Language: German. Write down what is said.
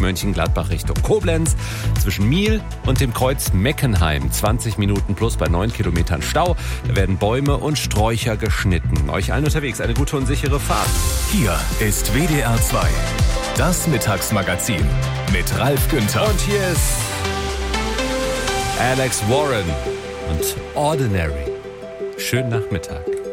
Mönchengladbach Richtung Koblenz. Zwischen Miel und dem Kreuz Meckenheim 20 Minuten plus bei 9 Kilometern Stau. Da werden Bäume und Sträucher geschnitten. Euch allen unterwegs eine gute und sichere Fahrt. Hier ist WDR 2, das Mittagsmagazin mit Ralf Günther. Und hier ist Alex Warren und Ordinary. Schönen Nachmittag.